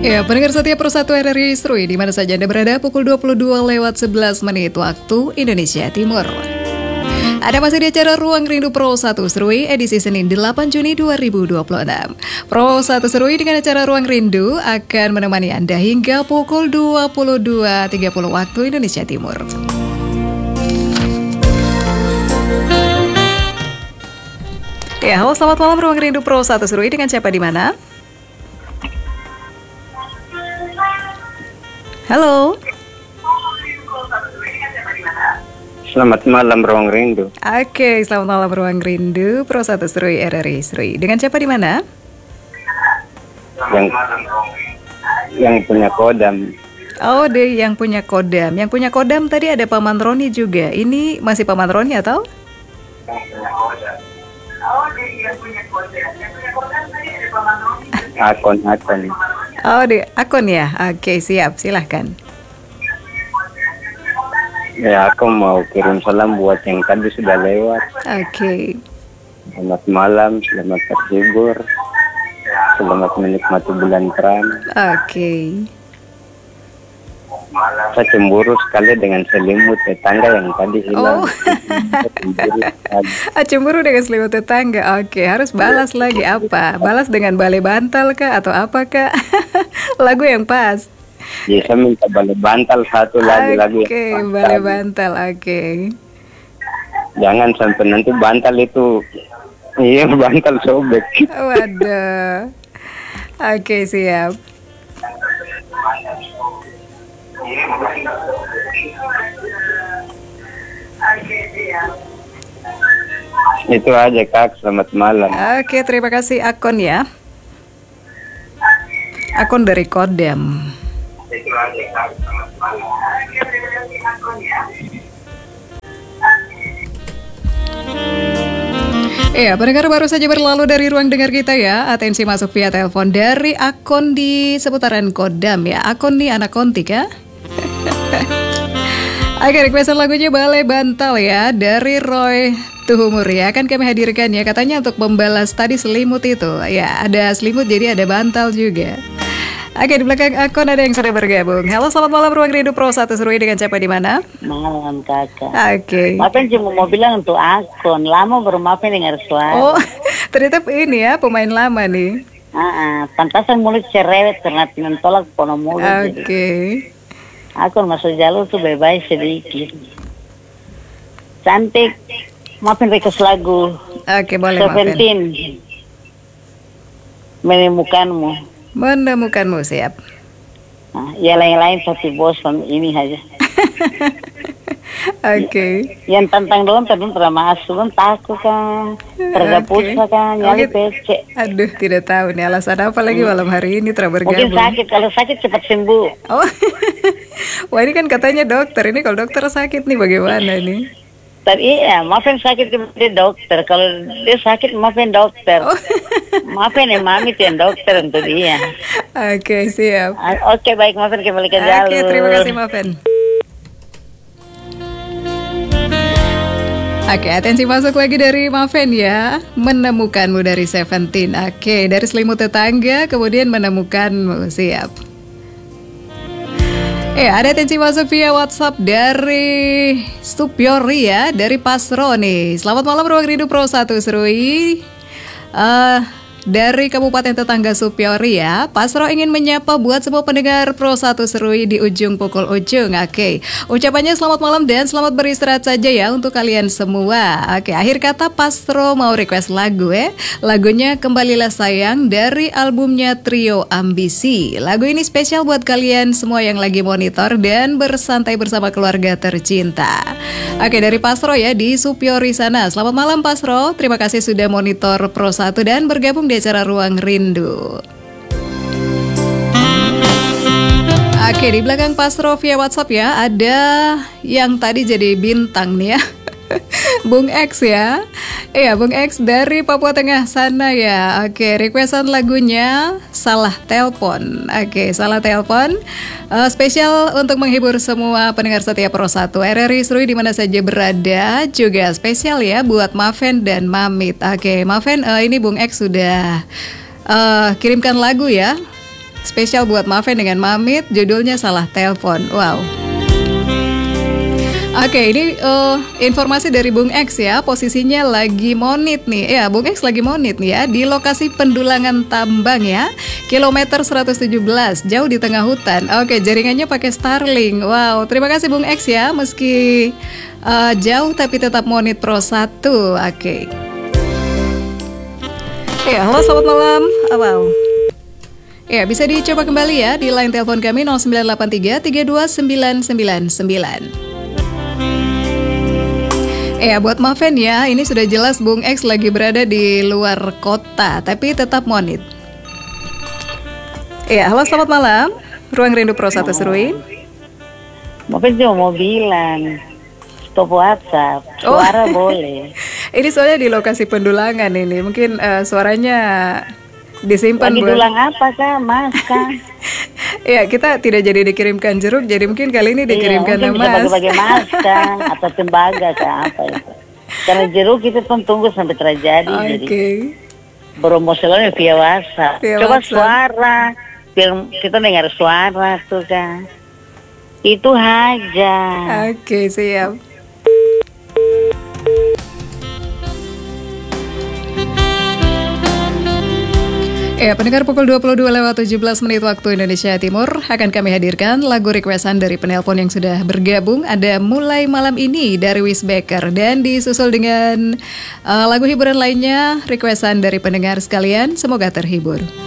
Ya, pendengar setia Persatu RRI Serui, di mana saja Anda berada, pukul 22:11 waktu Indonesia Timur. Ada masih di acara Ruang Rindu Pro 1 Serui, edisi Senin 8 Juni 2026. Pro 1 Serui dengan acara Ruang Rindu akan menemani Anda hingga pukul 22:30 waktu Indonesia Timur. Ya, halo, selamat malam Ruang Rindu Pro 1 Serui, dengan siapa di mana? Halo. Selamat malam Ruang Rindu. Oke, selamat malam Ruang Rindu Pro 1 Serui RRI Serui. Dengan siapa di mana? Yang punya kodam. Oh, deh, yang punya kodam. Yang punya kodam tadi ada Paman Roni juga. Ini masih Paman Roni atau? Akun. Oh, di akun ya? Oke, siap. Silahkan. Ya, aku mau kirim salam buat yang tadi sudah lewat. Oke. Selamat malam, selamat terhibur, selamat menikmati bulan terang. Oke. Saya cemburu sekali dengan selimut tetangga yang tadi hilang. Cemburu dengan selimut tetangga. Oke, harus balas lagi apa? Balas dengan balai bantal kah atau apa kah? Lagu yang pas. Ya, saya minta balai bantal satu lagi. Oke, balai bantal. Oke. Jangan sampai nanti bantal itu, iya, bantal sobek. Waduh. Oke, siap. Itu aja Kak, selamat malam. Oke, terima kasih akun ya. Akun dari Kodam. Itu aja Kak, selamat malam. Iya, pendengar baru saja berlalu dari ruang dengar kita ya. Atensi masuk via telepon dari akun di seputaran Kodam ya. Akun nih anak kontik ya. Oke, requestan lagunya Balai Bantal ya dari Roy Tuhumur ya. Akan kami hadirkan ya, katanya untuk membalas tadi selimut itu. Ya, ada selimut jadi ada bantal juga. Oke, di belakang akun ada yang sudah bergabung. Halo, selamat malam Ruang Rindu Pro 1 Serui, dengan siapa di mana? Malam kakak. Oke. Maafin cuma mau bilang untuk akun. Lama baru maafin dengar suara. Oh, ternyata ini ya pemain lama nih. Pantasan mulut cerewet karena tidak tolak pono mulut. Oke. Akun masuk jalur tuh bebas sedikit. Cantik. Maafin request lagu. Oke, boleh maafin. Seventeen. Menemukanmu. Menemukanmu, siap. Ya lain-lain pasti bosan ini aja. Oke. Yang tantang doang pernah masuk kan takut kan. Tergapus kan nyali pece. Aduh, tidak tahu nih alasan apa lagi malam hari ini bergabung. Mungkin sakit, kalau sakit cepat sembuh. Oh. Wah, ini kan katanya dokter. Ini kalau dokter sakit nih bagaimana nih? Tadi iya, maafin sakit dia dokter. Kalau dia sakit maafin dokter. Oh. Maafin ya mami tuh yang dokter untuk dia. Oke, siap. Oke, baik, maafin kembali ke jalur. Oke, terima kasih maafin. Oke, atensi masuk lagi dari Maven ya. Menemukanmu dari Seventeen. Oke, dari selimut tetangga kemudian menemukanmu, siap. Ada atensi masuk via WhatsApp dari Stupiori ya, dari Pasro nih. Selamat malam Ruang Rindu Pro 1 Serui. Dari Kabupaten Tetangga Supiori ya, Pasro ingin menyapa buat semua pendengar Pro 1 Serui di ujung pukul ujung. Oke, ucapannya selamat malam dan selamat beristirahat saja ya untuk kalian semua. Oke, akhir kata Pasro mau request lagu ya. Lagunya Kembalilah Sayang dari albumnya Trio Ambisi. Lagu ini spesial buat kalian semua yang lagi monitor dan bersantai bersama keluarga tercinta. Oke, dari Pasro ya di Supiori sana. Selamat malam Pasro, terima kasih sudah monitor Pro 1 dan bergabung di acara Ruang Rindu. Oke, di belakang Pasro via WhatsApp ya, ada yang tadi jadi bintang nih ya. Bung X ya. Iya, Bung X dari Papua Tengah sana ya. Oke, requestan lagunya Salah Telepon. Oke, Salah Telepon. Spesial untuk menghibur semua pendengar setia Pro 1 RRI Serui di mana saja berada. Juga spesial ya buat Maven dan Mamit. Oke, Maven, ini Bung X sudah kirimkan lagu ya. Spesial buat Maven dengan Mamit, judulnya Salah Telepon. Wow. Oke, ini informasi dari Bung X ya, posisinya lagi monit nih. Ya, Bung X lagi monit nih ya, di lokasi pendulangan tambang ya, kilometer 117, jauh di tengah hutan. Oke, jaringannya pakai Starlink. Wow, terima kasih Bung X ya, meski jauh tapi tetap monit Pro 1. Oke. Ya, halo selamat malam. Wow. Ya, bisa dicoba kembali ya di line telepon kami 0983 329999. Ya, buat Maven ya, ini sudah jelas Bung X lagi berada di luar kota, tapi tetap monit. Ya, halo selamat malam. Ruang Rindu Pro 1 Serui. Mungkin cuma mau bilang stop WhatsApp, suara boleh. Ini soalnya di lokasi pendulangan ini, mungkin suaranya disimpan lagi buat... dulang apa kak, Mas kak? Ya, kita tidak jadi dikirimkan jeruk, jadi mungkin kali ini dikirimkan mungkin Mas. bisa bagi-bagi Mas kak, atau tembaga kak, apa itu. Karena jeruk itu pun tunggu sampai terjadi. Jadi promosionalnya via WhatsApp. Coba WhatsApp. Suara, biar kita dengar suara tuh kak. Itu aja. Oke, siap. Ya, pendengar pukul 22:17 waktu Indonesia Timur akan kami hadirkan lagu requestan dari penelpon yang sudah bergabung. Ada Mulai Malam Ini dari Wisbaker dan disusul dengan lagu hiburan lainnya requestan dari pendengar sekalian. Semoga terhibur.